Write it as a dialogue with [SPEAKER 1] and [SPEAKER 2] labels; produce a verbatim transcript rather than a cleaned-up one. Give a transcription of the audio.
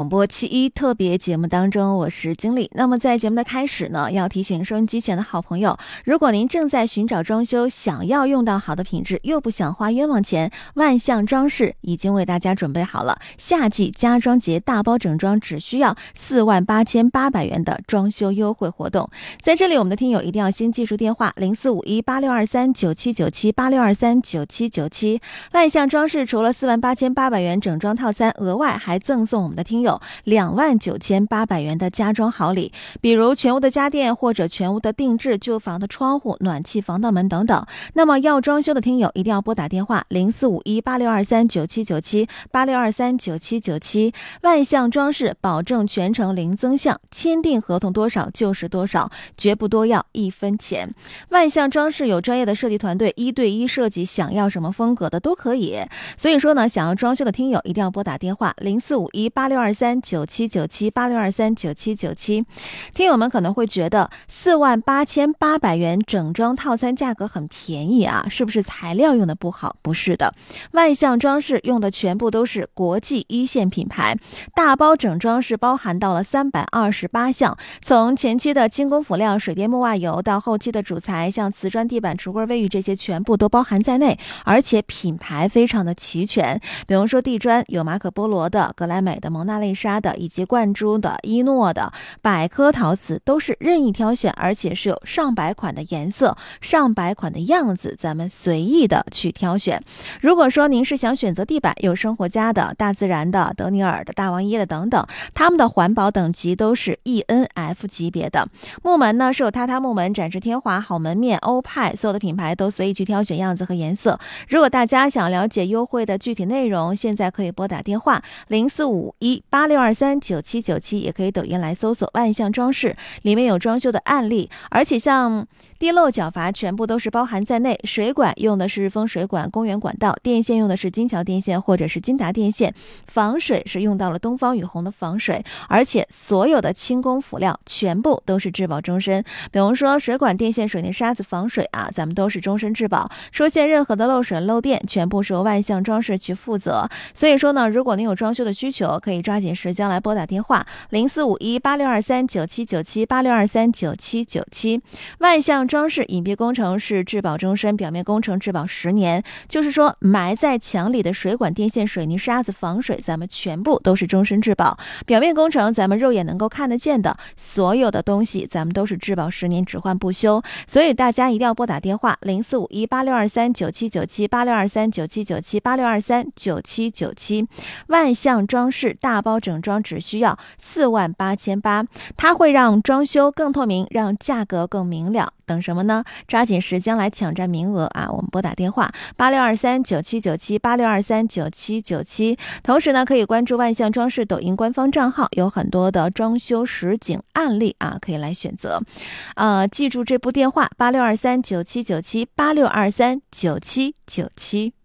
[SPEAKER 1] 播七一特别节目当中，我是经理。那么在节目的开始呢，要提醒收音机前的好朋友，如果您正在寻找装修，想要用到好的品质，又不想花冤枉钱，万象装饰已经为大家准备好了夏季家装节大包整装，只需要四万八千八百元的装修优惠活动。在这里，我们的听友一定要先记住电话零四五一八六二三九七九七八六二三九七九七。万象装饰除了四万八千八百元整装套餐，额外还赠送我们的听友两万九千八百元的家装好礼，比如全屋的家电或者全屋的定制、旧房的窗户、暖气、防盗门等等。那么要装修的听友一定要拨打电话零四五一八六二三九七九七八六二三九七九七。万象装饰保证全程零增项，签订合同多少就是多少，绝不多要一分钱。万象装饰有专业的设计团队，一对一设计，想要什么风格的都可以。所以说呢，想要装修的听友一定要拨打电话零四五一八六二三九七九七八六二三九七九七。听友们可能会觉得四万八千八百元整装套餐价格很便宜啊，是不是材料用的不好？不是的，万象装饰用的全部都是国际一线品牌，大包整装是包含到了三百二十八项，从前期的精工辅料、水电木瓦油到后期的主材，像瓷砖、地板、橱柜、卫浴这些全部都包含在内，而且品牌非常的齐全。比如说地砖有马可波罗的、格莱美的、蒙娜丽莎的，以及冠珠的、伊诺的、百科陶瓷，都是任意挑选，而且是有上百款的颜色、上百款的样子，咱们随意的去挑选。如果说您是想选择地板，有生活家的、大自然的、德尼尔的、大王椰的等等，他们的环保等级都是 E N F 级别的。木门呢是有榻榻木门、展翅天华、好门面、欧派，所有的品牌都随意去挑选样子和颜色。如果大家想了解优惠的具体内容，现在可以拨打电话零四五一八六二三九七九七，也可以抖音来搜索万象装饰，里面有装修的案例，而且像地漏角阀全部都是包含在内，水管用的是日丰水管、公园管道，电线用的是金桥电线或者是金达电线，防水是用到了东方雨虹的防水，而且所有的轻工辅料全部都是质保终身。比如说水管、电线、水泥沙子防水啊，咱们都是终身质保，出现任何的漏水漏电全部是由万象装饰去负责。所以说呢，如果您有装修的需求，可以抓紧时间来拨打电话零四五一八六二三九七九七八六二三九七九七。万象装饰隐蔽工程是质保终身，表面工程质保十年，就是说埋在墙里的水管、电线、水泥沙子防水，咱们全部都是终身质保。表面工程咱们肉眼能够看得见的所有的东西，咱们都是质保十年，只换不修。所以大家一定要拨打电话零四五一八六二三九七九七八六二三九七九七八六二三九七九七。万象装饰大包整装只需要四万八千八，它会让装修更透明，让价格更明了。等什么呢？抓紧时间来抢占名额啊！我们拨打电话八六二三九七九七八六二三九七九七。同时呢，可以关注万象装饰抖音官方账号，有很多的装修实景案例啊，可以来选择。呃，记住这部电话八六二三九七九七八六二三九七九七。